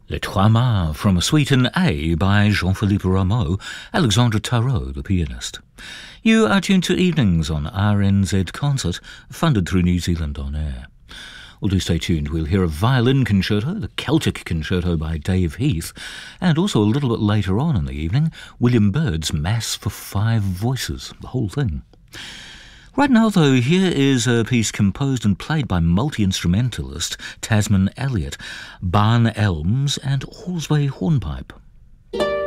Les Trois Mâts from a Suite in A by Jean-Philippe Rameau, Alexandre Tarot, the pianist. You are tuned to Evenings on RNZ Concert, funded through New Zealand On Air. Well, do stay tuned. We'll hear a violin concerto, the Celtic Concerto by Dave Heath, and also a little bit later on in the evening, William Byrd's Mass for Five Voices, the whole thing. Right now, though, here is a piece composed and played by multi-instrumentalist Tasman Elliott, Barn Elms and Horsway Hornpipe.